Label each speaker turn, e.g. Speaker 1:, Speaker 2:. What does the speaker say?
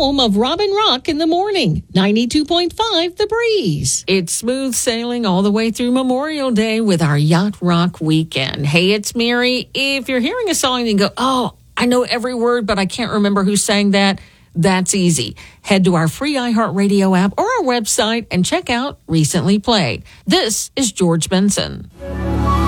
Speaker 1: home of Robin Rock in the morning. 92.5 The Breeze.
Speaker 2: It's smooth sailing all the way through Memorial Day with our Yacht Rock weekend. Hey, it's Mary. If you're hearing a song and you go, oh, I know every word, but I can't remember who sang that, that's easy. Head to our free iHeartRadio app or our website and check out Recently Played. This is George Benson.